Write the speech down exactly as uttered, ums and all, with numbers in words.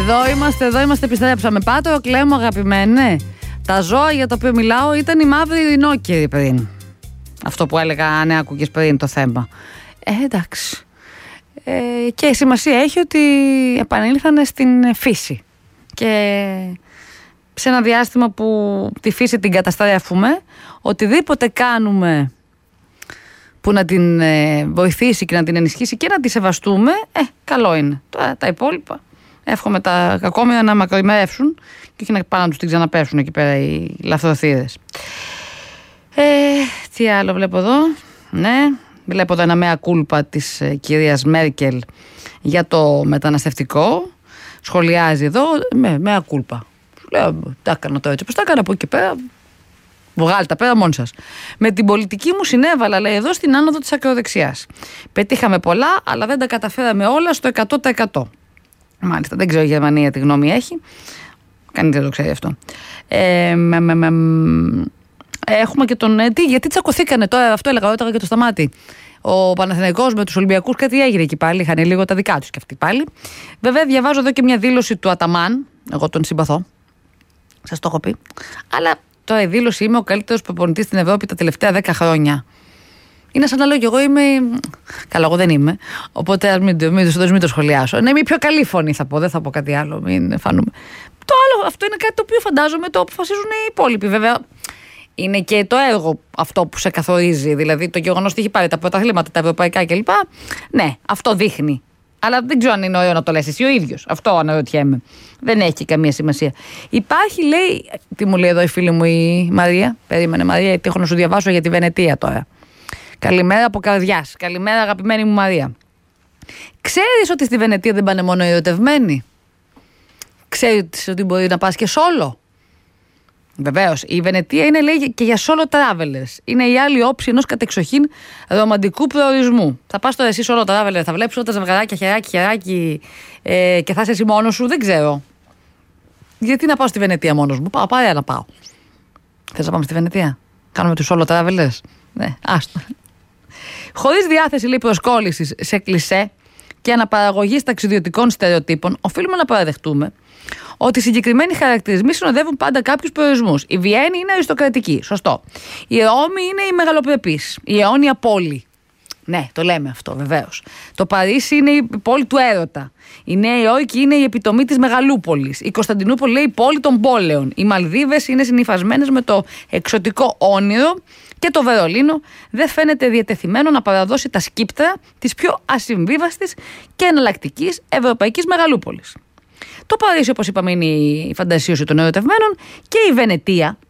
Εδώ είμαστε, εδώ είμαστε, επιστρέψαμε. Πάτρο, κλαίμε, αγαπημένε. Τα ζώα για τα οποία μιλάω ήταν οι μαύροι ρινόκεροι πριν. Αυτό που έλεγα, αν άκουγες πριν το θέμα. Ε, εντάξει. Ε, και σημασία έχει ότι επανήλθανε στην φύση. Και σε ένα διάστημα που τη φύση την καταστρέφουμε, οτιδήποτε κάνουμε που να την ε, βοηθήσει και να την ενισχύσει και να τη σεβαστούμε, ε, καλό είναι. Τώρα τα υπόλοιπα, εύχομαι τα κακόμοιρα να μακροημερεύσουν και όχι να πάνε να τους την ξαναπέσουν εκεί πέρα οι λαθροθύρες. Ε, τι άλλο βλέπω εδώ. Ναι, βλέπω εδώ ένα μέα κούλπα της ε, κυρίας Μέρκελ για το μεταναστευτικό. Σχολιάζει εδώ με μέα κούλπα. Σου λέω, τα έκανα τώρα έτσι όπως τα έκανα από εκεί πέρα. Βγάλτε τα πέρα μόνοι σας. Με την πολιτική μου συνέβαλα, λέει εδώ, στην άνοδο της ακροδεξιάς. Πετύχαμε πολλά, αλλά δεν τα καταφέραμε όλα στο εκατό τοις εκατό. Μάλιστα, δεν ξέρω η Γερμανία τι γνώμη έχει. Κανείς δεν το ξέρει αυτό. Ε, με, με, με, έχουμε και τον. Ε, τι, γιατί τσακωθήκανε τώρα, αυτό έλεγα όταν και το Σταμάτη. Ο Παναθηναϊκός με τους Ολυμπιακούς, κάτι έγινε εκεί πάλι. Είχαν λίγο τα δικά τους και αυτοί πάλι. Βέβαια, διαβάζω εδώ και μια δήλωση του Αταμάν. Εγώ τον συμπαθώ. Σας το έχω πει. Αλλά τώρα η δήλωση, είμαι ο καλύτερος προπονητής στην Ευρώπη τα τελευταία δέκα χρόνια. Είναι σαν να λέω και εγώ είμαι. Καλά, εγώ δεν είμαι. Οπότε ας μην, μην, μην, μην το σχολιάσω. Ναι, είμαι η πιο καλή φωνή θα πω. Δεν θα πω κάτι άλλο. Μην φανούμε. Το άλλο, αυτό είναι κάτι το οποίο φαντάζομαι το αποφασίζουν οι υπόλοιποι. Βέβαια, είναι και το έργο αυτό που σε καθορίζει. Δηλαδή το γεγονός ότι έχει πάρει τα πρωταθλήματα, τα ευρωπαϊκά κλπ. Ναι, αυτό δείχνει. Αλλά δεν ξέρω αν είναι ωραίο να το λες εσύ ο ίδιος. Αυτό αναρωτιέμαι. Δεν έχει καμία σημασία. Υπάρχει, λέει. Τι μου λέει εδώ η φίλη μου η Μαρία. Περίμενε, Μαρία, γιατί έχω να σου διαβάσω για τη Βενετία τώρα. Καλημέρα από καρδιάς. Καλημέρα, αγαπημένη μου Μαρία. Ξέρεις ότι στη Βενετία δεν πάνε μόνο οι ερωτευμένοι? Ξέρεις ότι μπορεί να πας και solo? Βεβαίως. Η Βενετία είναι, λέει, και για solo travelers. Είναι η άλλη όψη ενός κατεξοχήν ρομαντικού προορισμού. Θα πας τώρα εσύ solo traveler, θα βλέπεις όλα τα ζευγαράκια, χεράκι, χεράκι ε, και θα είσαι εσύ μόνος σου? Δεν ξέρω. Γιατί να πάω στη Βενετία μόνος μου? Πάω, πάρε να πάω. Θες να πάμε στη Βενετία? Κάνουμε τους solo travelers? Ναι, άστο. Χωρίς διάθεση, λέει, προσκόλλησης σε κλισέ και αναπαραγωγής ταξιδιωτικών στερεοτύπων, οφείλουμε να παραδεχτούμε ότι οι συγκεκριμένοι χαρακτηρισμοί συνοδεύουν πάντα κάποιους προορισμούς. Η Βιέννη είναι αριστοκρατική, σωστό. Η Ρώμη είναι η μεγαλοπρεπής, η αιώνια πόλη. Ναι, το λέμε αυτό, βεβαίως. Το Παρίσι είναι η πόλη του έρωτα. Η Νέα Υόρκη είναι η επιτομή της μεγαλούπολης. Η Κωνσταντινούπολη λέει η πόλη των πόλεων. Οι Μαλδίβες είναι συνυφασμένες με το εξωτικό όνειρο και το Βερολίνο δεν φαίνεται διατεθειμένο να παραδώσει τα σκύπτρα της πιο ασυμβίβαστης και εναλλακτικής ευρωπαϊκής μεγαλούπολης. Το Παρίσι, όπως είπαμε, είναι η φαντασίωση των ερωτευμένων και η Βενετία